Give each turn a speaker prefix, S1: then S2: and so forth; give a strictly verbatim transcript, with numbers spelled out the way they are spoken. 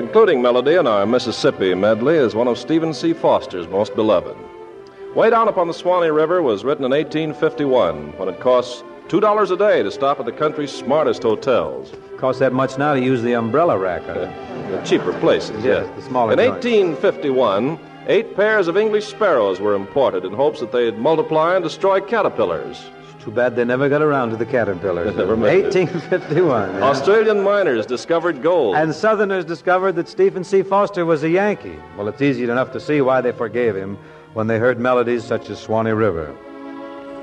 S1: including Melody in our Mississippi medley, is one of Stephen C. Foster's most beloved. Way Down Upon the Swanee River was written in eighteen fifty-one, when it cost two dollars a day to stop at the country's smartest hotels.
S2: Costs that much now to use the umbrella rack. Huh?
S1: The cheaper places,
S2: yes.
S1: yes.
S2: The smaller
S1: in
S2: joints.
S1: eighteen fifty-one, eight pairs of English sparrows were imported in hopes that they'd multiply and destroy caterpillars.
S2: Too bad they never got around to the caterpillars.
S1: Never made it.
S2: eighteen fifty-one. Yeah.
S1: Australian miners discovered gold.
S2: And Southerners discovered that Stephen C. Foster was a Yankee. Well, it's easy enough to see why they forgave him when they heard melodies such as Swanee River.